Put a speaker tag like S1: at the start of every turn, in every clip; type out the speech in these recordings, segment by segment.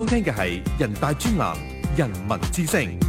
S1: 聽嘅係人大專欄人民之聲。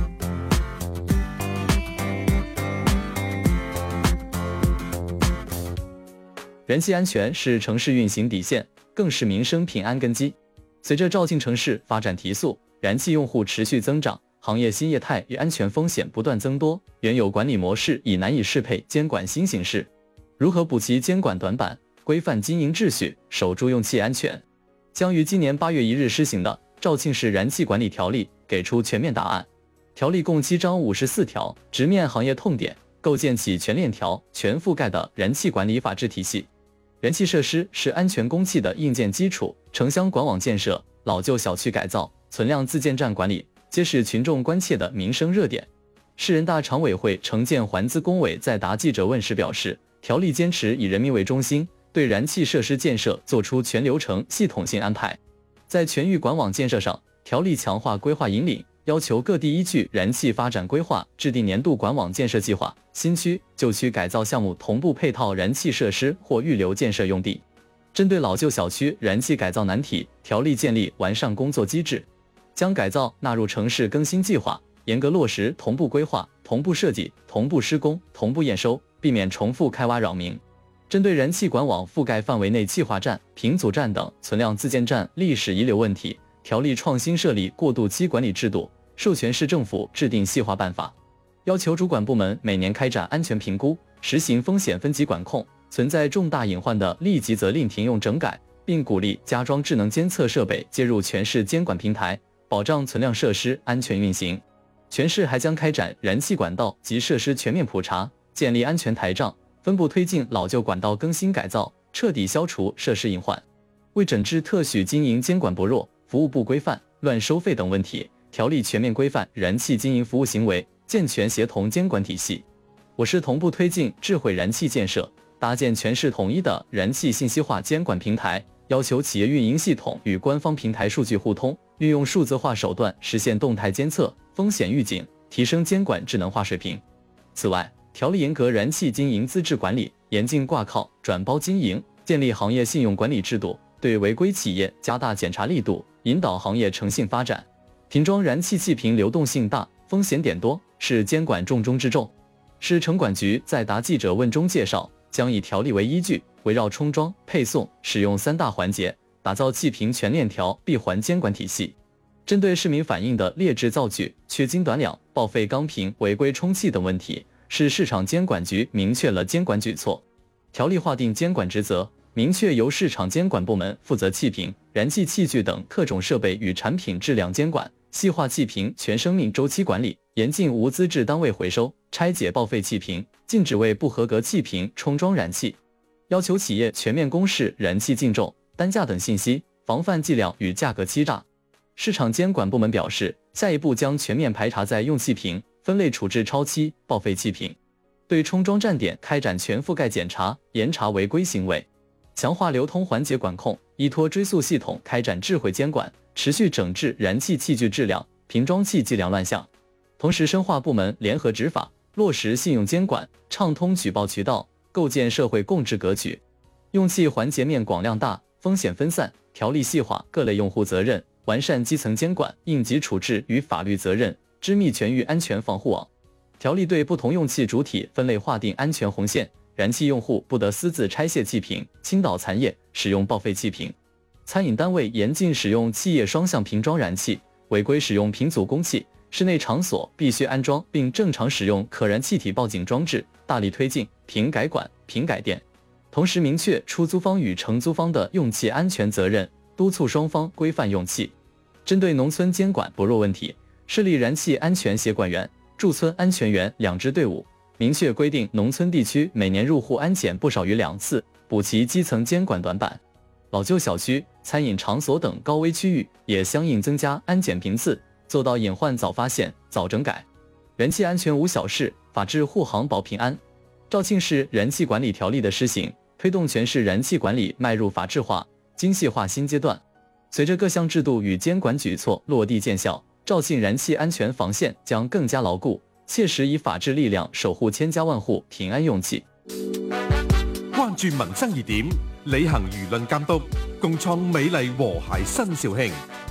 S2: 燃气安全是城市运行底线，更是民生平安根基。随着肇庆城市发展提速，燃气用户持续增长，行业新业态与安全风险不断增多，原有管理模式已难以适配监管新形势。如何补齐监管短板，规范经营秩序，守住用气安全，将于今年8月1日施行的《肇庆市燃气管理条例》给出全面答案。条例共7章54条，直面行业痛点，构建起全链条、全覆盖的燃气管理法治体系。燃气设施是安全供气的硬件基础，城乡管网建设、老旧小区改造、存量自建站管理，皆是群众关切的民生热点。市人大常委会城建环资工委在答记者问时表示，条例坚持以人民为中心，对燃气设施建设作出全流程系统性安排。在全域管网建设上，条例强化规划引领，要求各地依据燃气发展规划制定年度管网建设计划，新区、旧区改造项目同步配套燃气设施或预留建设用地。针对老旧小区燃气改造难题，条例建立完善工作机制，将改造纳入城市更新计划，严格落实同步规划、同步设计、同步施工、同步验收，避免重复开挖扰民。针对燃气管网覆盖范围内气化站、平组站等存量自建站历史遗留问题，条例创新设立过渡期管理制度，授权市政府制定细化办法，要求主管部门每年开展安全评估，实行风险分级管控，存在重大隐患的立即责令停用整改，并鼓励加装智能监测设备接入全市监管平台，保障存量设施安全运行。全市还将开展燃气管道及设施全面普查，建立安全台账，分步推进老旧管道更新改造，彻底消除设施隐患。为整治特许经营监管薄弱、服务不规范、乱收费等问题，条例全面规范燃气经营服务行为，健全协同监管体系。我市同步推进智慧燃气建设，搭建全市统一的燃气信息化监管平台，要求企业运营系统与官方平台数据互通，运用数字化手段实现动态监测、风险预警，提升监管智能化水平。此外，条例严格燃气经营资质管理，严禁挂靠、转包经营，建立行业信用管理制度，对违规企业加大检查力度，引导行业诚信发展。瓶装燃气气瓶流动性大，风险点多，是监管重中之重。市城管局在答记者问中介绍，将以条例为依据，围绕充装、配送、使用3大环节，打造气瓶全链条闭环监管体系。针对市民反映的劣质灶具、缺斤短两、报废钢瓶、违规充气等问题，市市场监管局明确了监管举措。条例划定监管职责，明确由市场监管部门负责气瓶、燃气器具等各种设备与产品质量监管，细化气瓶全生命周期管理，严禁无资质单位回收、拆解报废气瓶，禁止为不合格气瓶充装燃气。要求企业全面公示燃气净重、单价等信息，防范计量与价格欺诈。市场监管部门表示，下一步将全面排查在用气瓶，分类处置超期、报废气瓶，对充装站点开展全覆盖检查，严查违规行为，强化流通环节管控，依托追溯系统开展智慧监管，持续整治燃气器具质量、瓶装气计量乱象。同时深化部门联合执法，落实信用监管，畅通举报渠道，构建社会共治格局。用气环节面广量大，风险分散，条例细化各类用户责任，完善基层监管、应急处置与法律责任，织密全域安全防护网。条例对不同用气主体分类划定安全红线，燃气用户不得私自拆卸气瓶、倾倒残液、使用报废气瓶。餐饮单位严禁使用气液双向瓶装燃气，违规使用瓶组供气，室内场所必须安装并正常使用可燃气体报警装置，大力推进瓶改管、瓶改店。同时明确出租方与承租方的用气安全责任，督促双方规范用气。针对农村监管薄弱问题，设立燃气安全协管员、驻村安全员2支队伍，明确规定农村地区每年入户安检不少于2次，补齐基层监管短板。老旧小区、餐饮场所等高危区域也相应增加安检频次，做到隐患早发现、早整改。燃气安全无小事，法治护航保平安。肇庆市燃气管理条例的施行，推动全市燃气管理迈入法治化、精细化新阶段。随着各项制度与监管举措落地见效，肇庆燃气安全防线将更加牢固，切实以法治力量守護千家萬戶平安用氣。
S1: 關注民生熱點，履行輿論監督，共創美麗和諧新肇慶。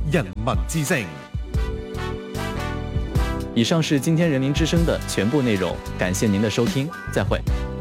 S1: 人民之聲。
S2: 以上是今天人民之声的全部內容，感謝您的收聽，再會。